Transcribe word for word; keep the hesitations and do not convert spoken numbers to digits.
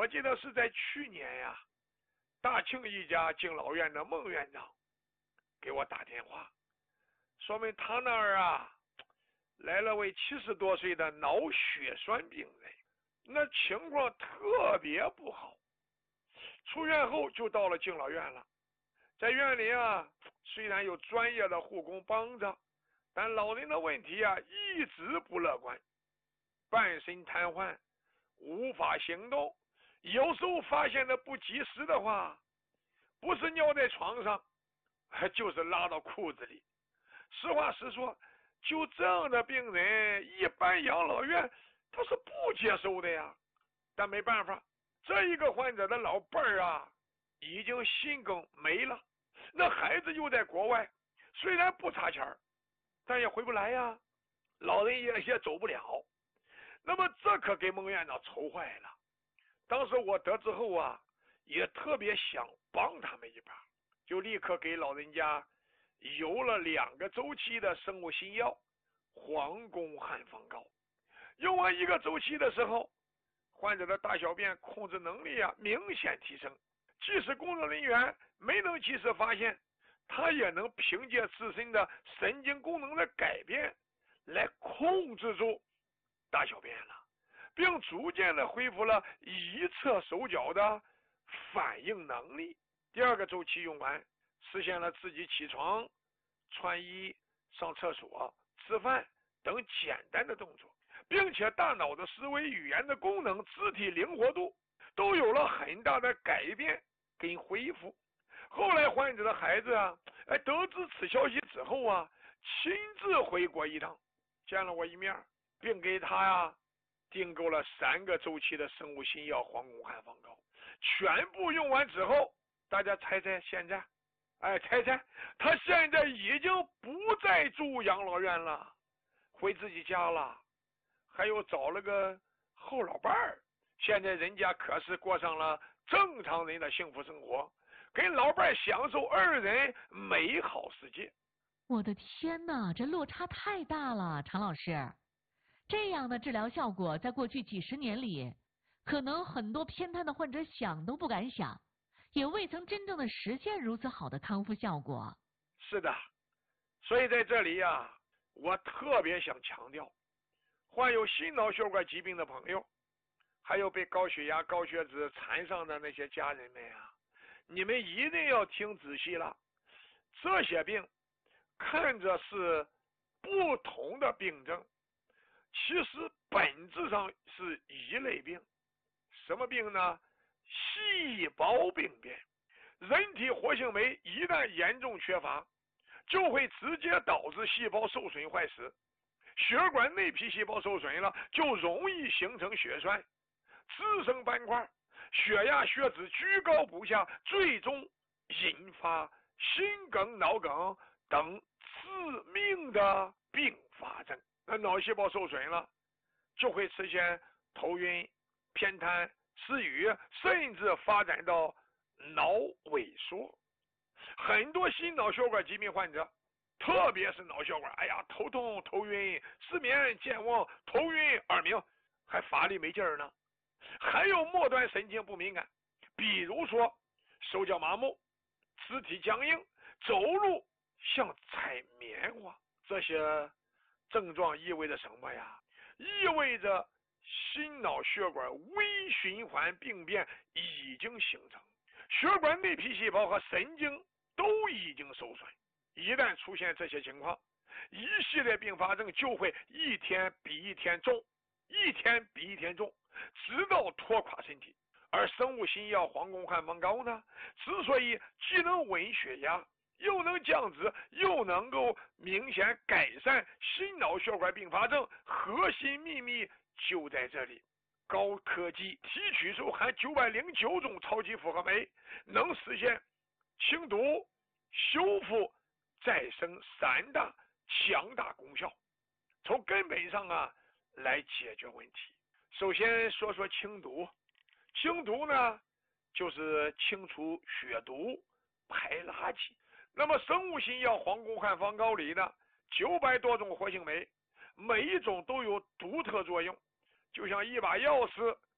我记得是在去年呀，大庆一家敬老院的孟院长给我打电话，说明他那儿啊来了位七十多岁的脑血栓病人，那情况特别不好。出院后就到了敬老院了，在院里啊，虽然有专业的护工帮着，但老人的问题啊一直不乐观，半身瘫痪，无法行动，有时候发现的不及时的话，不是尿在床上，就是拉到裤子里。实话实说，就这样的病人，一般养老院他是不接受的呀。但没办法，这一个患者的老伴儿啊，已经心梗没了，那孩子又在国外，虽然不差钱儿，但也回不来呀，老人也也走不了。那么这可给孟院长愁坏了。当时我得知后啊，也特别想帮他们一把，就立刻给老人家邮了两个周期的生物新药黄宫汉方膏。用完一个周期的时候，患者的大小便控制能力啊明显提升，即使工作人员没能及时发现，他也能凭借自身的神经功能的改变来控制住大小便了，并逐渐的恢复了一侧手脚的反应能力。第二个周期用完，实现了自己起床、穿衣、上厕所、吃饭等简单的动作，并且大脑的思维、语言的功能、肢体灵活度都有了很大的改变跟恢复。后来患者的孩子啊，哎，得知此消息之后啊，亲自回国一趟，见了我一面，并给他呀订购了三个周期的生物新药黄宫汉方膏。全部用完之后，大家猜猜现在？哎，猜猜，他现在已经不再住养老院了，回自己家了，还有找了个后老伴儿。现在人家可是过上了正常人的幸福生活，跟老伴儿享受二人美好世界。 我的天哪，这落差太大了，常老师。这样的治疗效果在过去几十年里，可能很多偏瘫的患者想都不敢想，也未曾真正的实现如此好的康复效果。 是的，所以在这里呀、啊，我特别想强调，患有心脑血管疾病的朋友，还有被高血压、高血脂缠上的那些家人们啊，你们一定要听仔细了。这些病看着是不同的病症，其实本质上是一类病。什么病呢？细胞病变。人体活性酶一旦严重缺乏，就会直接导致细胞受损坏死。血管内皮细胞受损了，就容易形成血栓，滋生斑块，血压血脂居高不下，最终引发心梗、脑梗等致命的并发症。那脑细胞受损了，就会出现头晕、偏瘫、失语，甚至发展到脑萎缩。很多心脑血管疾病患者，特别是脑血管，哎呀，头痛、头晕、失眠、健忘、头晕、耳鸣，还乏力没劲儿呢。还有末端神经不敏感，比如说手脚麻木、肢体僵硬、走路像踩棉花。这些症状意味着什么呀？意味着心脑血管微循环病变已经形成，血管内皮细胞和神经都已经受损。一旦出现这些情况，一系列并发症就会一天比一天重，一天比一天重，直到拖垮身体。而生物新药黄宫汉方膏呢，之所以既能稳血压，又能降脂，又能够明显改善心脑血管并发症，核心秘密就在这里。高科技提取出含九百零九种超级复合酶，能实现清毒、修复、再生三大强大功效，从根本上啊来解决问题。首先说说清毒，清毒呢就是清除血毒、排垃圾。那么生物新药黄宫汉方膏里的九百多种活性酶，每一种都有独特作用，就像一把钥匙